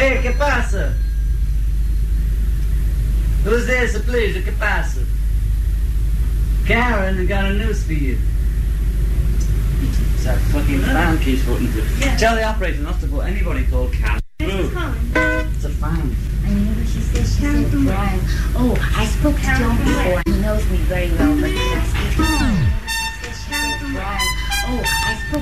Hey, ¿qué pasa? Who's this, please? ¿Qué pasa? Karen, I got a news for you. That fucking fan keeps putting to. Yeah. Tell the operator not to put anybody called Karen. Who's calling? It's a fan. I know what she said. She said Brian. Oh, I spoke to John before. He knows me very well, but I speak to him. Brian. Oh, I spoke